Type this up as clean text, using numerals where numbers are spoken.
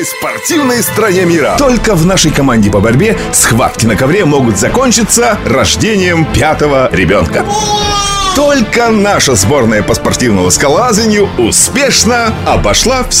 Спортивной стране мира. Только в нашей команде по борьбе схватки на ковре могут закончиться рождением 5-го ребенка. Только наша сборная по спортивному скалолазанию успешно обошла все